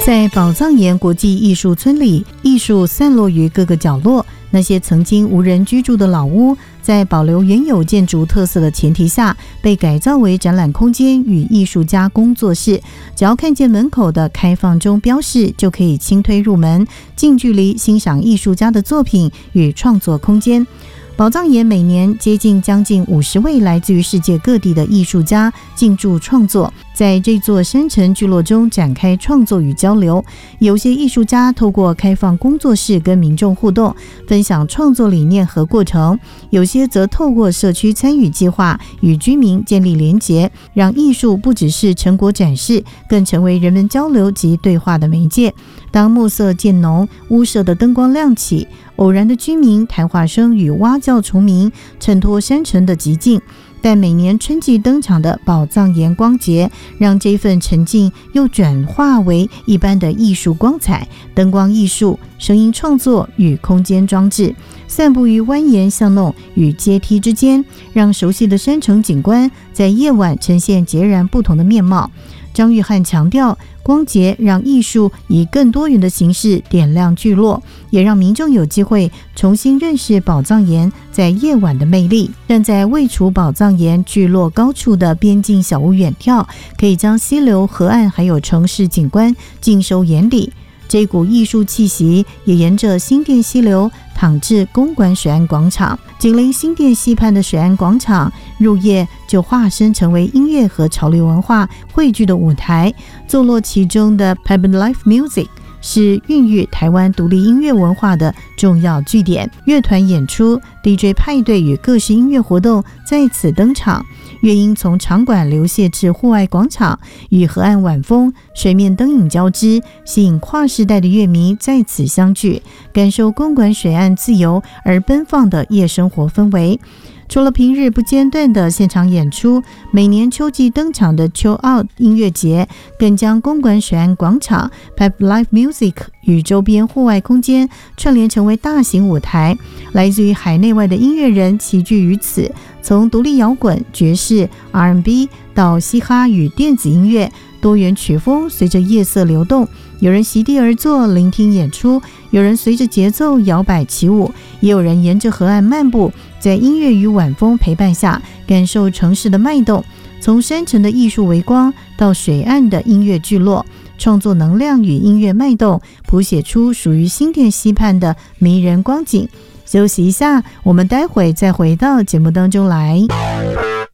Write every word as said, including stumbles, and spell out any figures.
在宝藏岩国际艺术村里，艺术散落于各个角落。那些曾经无人居住的老屋，在保留原有建筑特色的前提下，被改造为展览空间与艺术家工作室。只要看见门口的开放中标示，就可以轻推入门，近距离欣赏艺术家的作品与创作空间。宝藏岩每年接近将近五十位来自于世界各地的艺术家进驻创作，在这座山城聚落中展开创作与交流。有些艺术家透过开放工作室跟民众互动，分享创作理念和过程；有些则透过社区参与计划与居民建立连结，让艺术不只是成果展示，更成为人们交流及对话的媒介。当暮色渐浓，屋舍的灯光亮起，偶然的居民谈话声与蛙叫虫鸣衬托山城的寂静。但每年春季登场的宝藏岩光节，让这份沉静又转化为一般的艺术光彩。灯光艺术、声音创作与空间装置，散布于蜿蜒巷弄与阶梯之间，让熟悉的山城景观在夜晚呈现截然不同的面貌。张玉汉强调，光节让艺术以更多元的形式点亮聚落，也让民众有机会重新认识宝藏岩在夜晚的魅力。站在位处宝藏岩聚落高处的边境小屋远眺，可以将溪流、河岸还有城市景观尽收眼底。这股艺术气息也沿着新店溪流淌至公馆水岸广场。紧邻新店溪畔的水岸广场，入夜就化身成为音乐和潮流文化汇聚的舞台。坐落其中的 Pub Live Music 是孕育台湾独立音乐文化的重要据点，乐团演出、D J 派对与各式音乐活动在此登场。乐音从场馆流泻至户外广场，与河岸晚风、水面灯影交织，吸引跨世代的乐迷在此相聚，感受公馆水岸自由而奔放的夜生活氛围。除了平日不间断的现场演出，每年秋季登场的 Chill Out 音乐节更将公馆水岸广场 Pub Live Music 与周边户外空间串联成为大型舞台。来自于海内外的音乐人齐聚于此，从独立摇滚、爵士、R and B 到嘻哈与电子音乐，多元曲风随着夜色流动，有人席地而坐聆听演出，有人随着节奏摇摆起舞，也有人沿着河岸漫步，在音乐与晚风陪伴下感受城市的脉动。从山城的艺术微光到水岸的音乐聚落，创作能量与音乐脉动谱写出属于新店溪畔的迷人光景。休息一下，我们待会再回到节目当中来。